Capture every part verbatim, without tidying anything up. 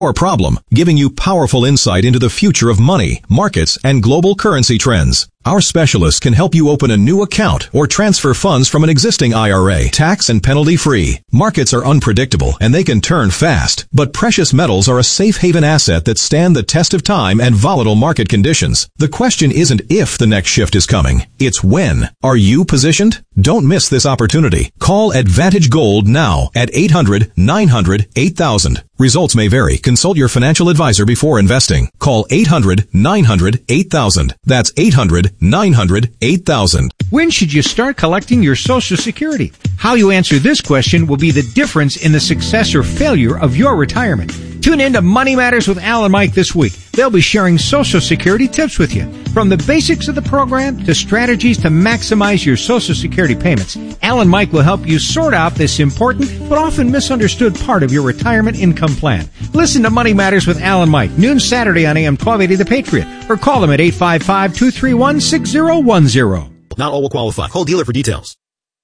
Or problem, giving you powerful insight into the future of money, markets, and global currency trends. Our specialists can help you open a new account or transfer funds from an existing I R A, tax and penalty free. Markets are unpredictable and they can turn fast, but precious metals are a safe haven asset that stand the test of time and volatile market conditions. The question isn't if the next shift is coming, it's when. Are you positioned? Don't miss this opportunity. Call Advantage Gold now at eight hundred, nine hundred, eight thousand. Results may vary. Consult your financial advisor before investing. Call eight hundred, nine hundred, eight thousand. That's eight hundred, nine hundred, eight thousand. When should you start collecting your Social Security? How you answer this question will be the difference in the success or failure of your retirement. Tune in to Money Matters with Al and Mike this week. They'll be sharing Social Security tips with you. From the basics of the program to strategies to maximize your Social Security payments, Al and Mike will help you sort out this important but often misunderstood part of your retirement income plan. Listen to Money Matters with Al and Mike, noon Saturday on A M twelve eighty The Patriot, or call them at eight five five, two three one, six zero one zero. Not all will qualify. Call dealer for details.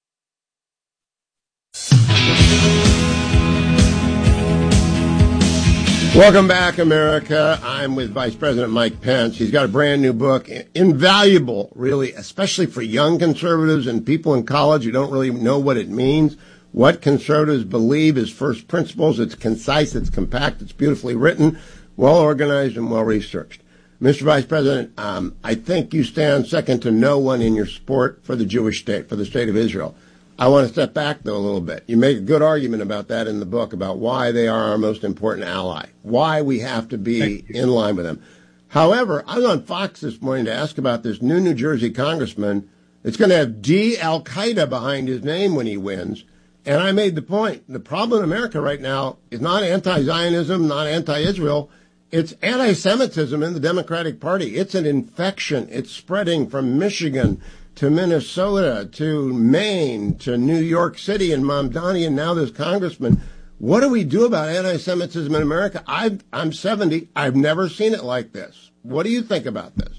Welcome back, America. I'm with Vice President Mike Pence. He's got a brand new book, invaluable, really, especially for young conservatives and people in college who don't really know what it means. What conservatives believe is first principles. It's concise, it's compact, it's beautifully written, well organized, and well researched. Mister Vice President, um, I think you stand second to no one in your support for the Jewish state, for the state of Israel. I want to step back, though, a little bit. You make a good argument about that in the book, about why they are our most important ally, why we have to be in line with them. However, I was on Fox this morning to ask about this new New Jersey congressman. It's going to have D Al-Qaeda behind his name when he wins. And I made the point, the problem in America right now is not anti-Zionism, not anti-Israel. It's anti-Semitism in the Democratic Party. It's an infection. It's spreading from Michigan to Minnesota, to Maine, to New York City, and Mamdani, and now this congressman. What do we do about anti-Semitism in America? I've, I'm seventy. I've never seen it like this. What do you think about this?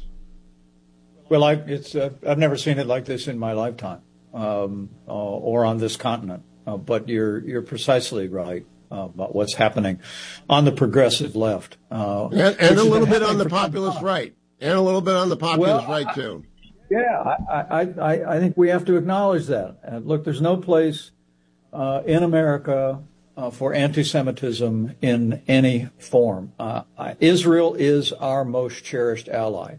Well, I, it's, uh, I've never seen it like this in my lifetime, um, uh, or on this continent. Uh, but you're you're precisely right uh, about what's happening on the progressive left, uh, and, and a little bit on the populist right, and a little bit on the populist well, right too. Yeah, I, I, I think we have to acknowledge that. And look, there's no place uh, in America uh, for anti-Semitism in any form. Uh, Israel is our most cherished ally.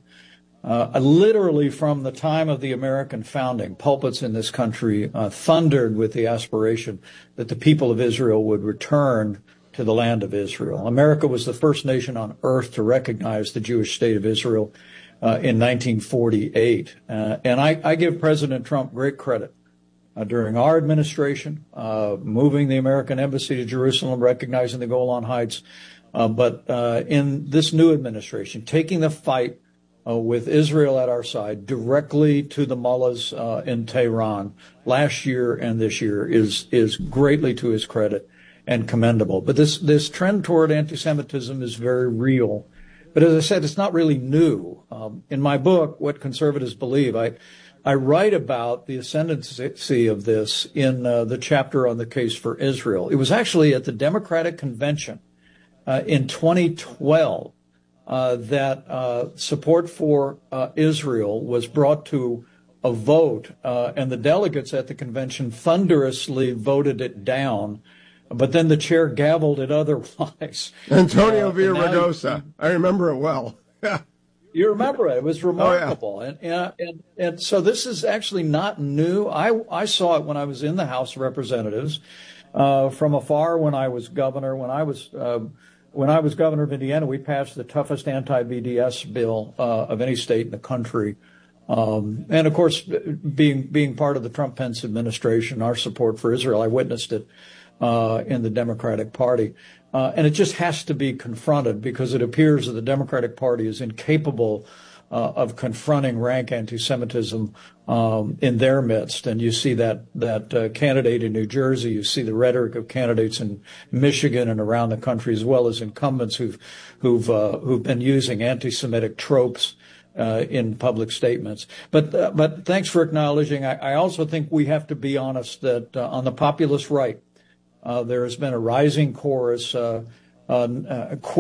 Uh, literally from the time of the American founding, pulpits in this country uh, thundered with the aspiration that the people of Israel would return to the land of Israel. America was the first nation on earth to recognize the Jewish state of Israel Uh, in nineteen forty-eight. Uh, and I, I give President Trump great credit uh, during our administration, uh, moving the American embassy to Jerusalem, recognizing the Golan Heights, uh, but uh, in this new administration, taking the fight uh, with Israel at our side directly to the mullahs uh, in Tehran last year and this year is is greatly to his credit and commendable. But this, this trend toward anti-Semitism is very real. But as I said, it's not really new. Um, in my book, What Conservatives Believe, I, I write about the ascendancy of this in uh, the chapter on the case for Israel. It was actually at the Democratic Convention uh, in twenty twelve uh, that uh, support for uh, Israel was brought to a vote, uh, and the delegates at the convention thunderously voted it down. But then the chair gavelled it otherwise. Antonio uh, Villaraigosa. I remember it well. You remember it. It was remarkable. Oh, yeah. and, and, and so this is actually not new. I, I saw it when I was in the House of Representatives uh, from afar when I was governor. When I was uh, when I was governor of Indiana, we passed the toughest anti-B D S bill uh, of any state in the country. Um, and, of course, being being part of the Trump-Pence administration, our support for Israel, I witnessed it. Uh, in the Democratic Party. Uh, and it just has to be confronted because it appears that the Democratic Party is incapable uh, of confronting rank anti-Semitism um, in their midst. And you see that that uh, candidate in New Jersey, you see the rhetoric of candidates in Michigan and around the country, as well as incumbents who've who've uh, who've been using anti-Semitic tropes Uh, in public statements. But uh, but thanks for acknowledging. I, I also think we have to be honest that uh, on the populist right, Uh, there has been a rising chorus uh, uh, uh,